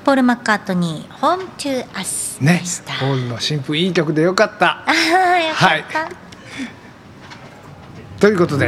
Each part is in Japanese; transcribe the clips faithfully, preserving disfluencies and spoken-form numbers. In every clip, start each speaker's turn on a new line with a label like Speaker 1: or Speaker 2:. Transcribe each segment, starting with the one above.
Speaker 1: ポール・マッカートニー Home to Us
Speaker 2: ね
Speaker 1: でした。
Speaker 2: ポールの新譜いい曲でよかった。
Speaker 1: あーよかった、はい、
Speaker 2: ということで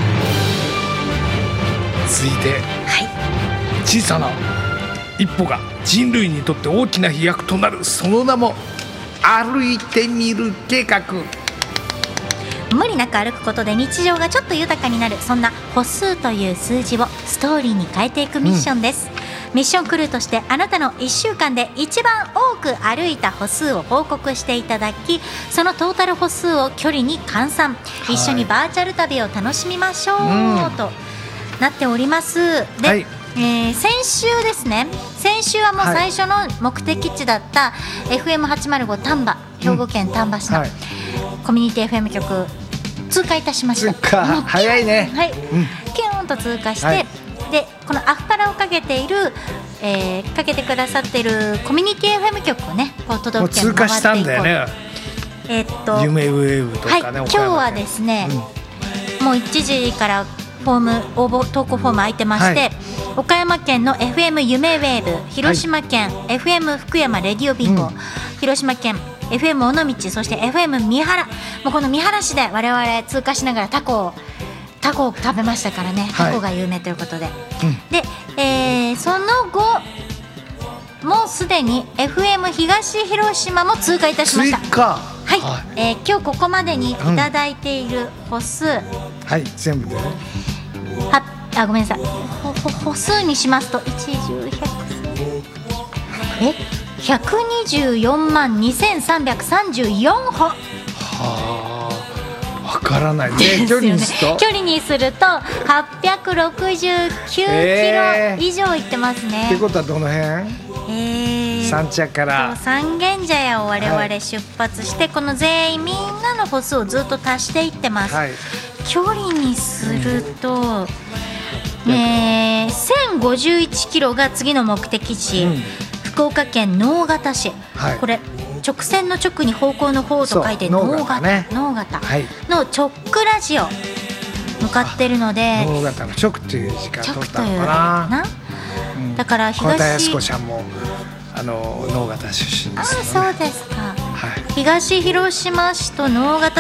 Speaker 2: 続いて、はい、小さな一歩が人類にとって大きな飛躍となる、その名も歩いてみる計画。
Speaker 1: 無理なく歩くことで日常がちょっと豊かになる、そんな歩数という数字をストーリーに変えていくミッションです、うん、ミッションクルーとしてあなたのいっしゅうかんで一番多く歩いた歩数を報告していただき、そのトータル歩数を距離に換算、はい、一緒にバーチャル旅を楽しみましょう、うん、となっております。で、はい、えー、先週ですね、先週はもう最初の目的地だった、はい、エフエムはちまるご 丹波、兵庫県丹波市の、うん、はい、コミュニティ エフエム 局通過いたしました。
Speaker 2: 通過早いね、
Speaker 1: はい、うん、キューンと通過して、はい、でこのアフパラをかけている、えー、かけてくださっているコミュニティ エフエム 局をね、こう都道府県に回っていこう。通過したんだよね。えー、っと
Speaker 2: 夢ウェーブとかね、はい、
Speaker 1: 今日はですね、うん、もういちじからフォーム応募投稿フォーム空いてまして、はい、岡山県の エフエム 夢ウェーブ、広島県、はい、エフエム 福山レディオビンゴ、うん、広島県 エフエム 尾道、そして エフエム 三原、もうこの三原市で我々通過しながらタコをタコを食べましたからね、はい、タコが有名ということで、うん、で、えー、その後もうすでに エフエム 東広島も通過いたしました。
Speaker 2: 追加、
Speaker 1: はい、はい、えー、今日ここまでにいただいている歩数、うん、はい、
Speaker 2: 全部でね、
Speaker 1: はあごめんなさい、ほほ歩数にしますといちじゅう、ひゃくえひゃくにじゅうよんまんにせんさんびゃくさんじゅうよん歩。は
Speaker 2: あ、わからないね。距離にすると
Speaker 1: 距離にするとはっぴゃくろくじゅうきゅうキロ以上いってますね、
Speaker 2: えー、ってことはどの辺？
Speaker 1: えー、
Speaker 2: 三茶から
Speaker 1: 三軒茶屋を我々出発して、はい、この全員みんなの歩数をずっと足していってます、はい、距離にすると、うん、えー、せんごじゅういちキロが次の目的地、うん、福岡県直方市、はい、これ直線の直に方向の方と書いて直方、ね、直方の直ラジオ向かってるので、
Speaker 2: 直方の直という時間取ったのかな、うん、
Speaker 1: だから東
Speaker 2: 小田靖子ちゃんもあの直方出身ですよね。
Speaker 1: あ、そうですか、
Speaker 2: はい、
Speaker 1: 東広島市と直方